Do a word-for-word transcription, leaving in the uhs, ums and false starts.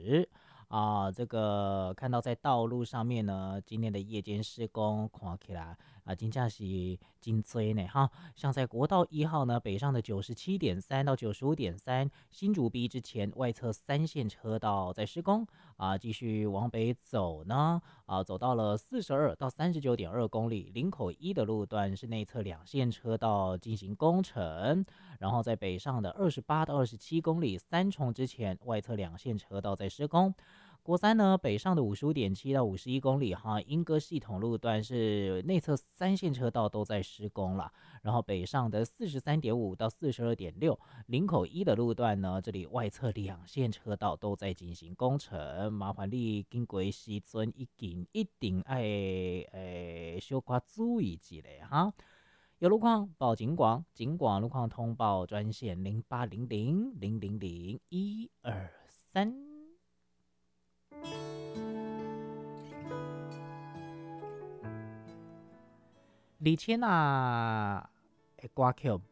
时啊，这个看到在道路上面呢，今天的夜间施工看起来啊，真正是真多呢哈。像在国道一号呢，北上的九十七点三到九十五点三，新竹 B 之前外侧三线车道在施工啊，继续往北走呢，啊，走到了四十二到三十九点二公里，林口一的路段是内侧两线车道进行工程，然后在北上的二十八到二十七公里，三重之前外侧两线车道在施工。国三呢，北上的五十五点七到五十一公里哈，莺歌系统路段是内侧三线车道都在施工了，然后北上的四十三点五到四十二点六，林口一的路段呢，这里外侧两线车道都在进行工程，麻烦你经过时阵一定一定要诶小可注意一下哈。有路况报警广，警广路况通报专线零八零零零零零一二三。以前啊，的歌曲